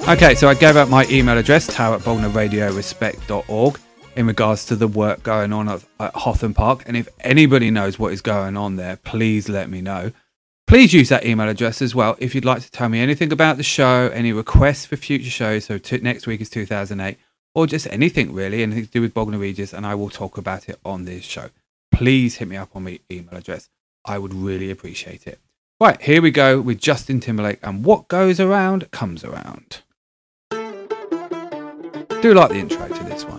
Okay, so I gave out my email address, tower@bognarradiorespect.org, in regards to the work going on at Hotham Park. And if anybody knows what is going on there, please let me know. Please use that email address as well if you'd like to tell me anything about the show, any requests for future shows. So next week is 2008, or just anything really, anything to do with Bognor Regis, and I will talk about it on this show. Please hit me up on my email address. I would really appreciate it. Right, here we go with Justin Timberlake and What Goes Around Comes Around. Do like the intro to this one.